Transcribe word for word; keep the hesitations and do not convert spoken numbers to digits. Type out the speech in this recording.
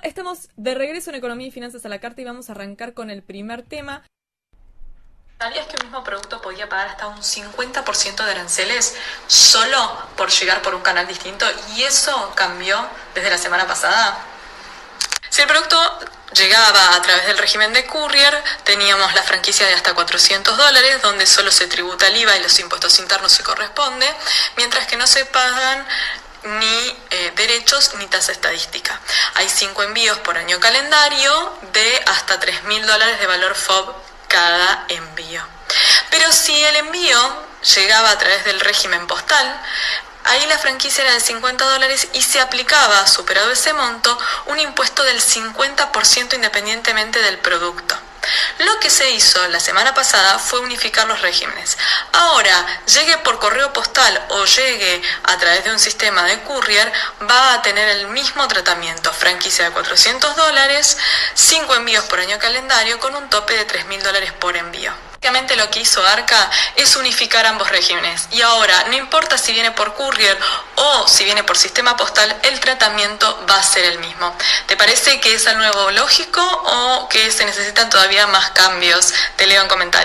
estamos de regreso en Economía y Finanzas a la Carta y vamos a arrancar con el primer tema. ¿Sabías que un mismo producto podía pagar hasta un cincuenta por ciento de aranceles solo por llegar por un canal distinto? Y eso cambió desde la semana pasada. Si el producto llegaba a través del régimen de courier, teníamos la franquicia de hasta cuatrocientos dólares, donde solo se tributa el I V A y los impuestos internos se corresponde, mientras que no se pagan ni eh, derechos ni tasa estadística. Hay cinco envíos por año calendario de hasta tres mil dólares de valor F O B cada envío. Pero si el envío llegaba a través del régimen postal, ahí la franquicia era de cincuenta dólares y se aplicaba, superado ese monto, un impuesto del cincuenta por ciento independientemente del producto. Lo que se hizo la semana pasada fue unificar los regímenes. Ahora, llegue por correo postal o llegue a través de un sistema de courier, va a tener el mismo tratamiento. Franquicia de cuatrocientos dólares, cinco envíos por año calendario con un tope de tres mil dólares por envío. Básicamente lo que hizo Arca es unificar ambos regímenes y ahora no importa si viene por courier o si viene por sistema postal, el tratamiento va a ser el mismo. ¿Te parece que es algo nuevo lógico o que se necesitan todavía más cambios? Te leo en comentarios.